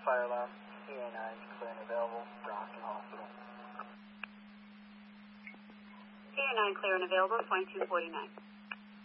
fire alarm. EA9 is clear and available. Brockton Hospital. EA9 clear and available, 2249.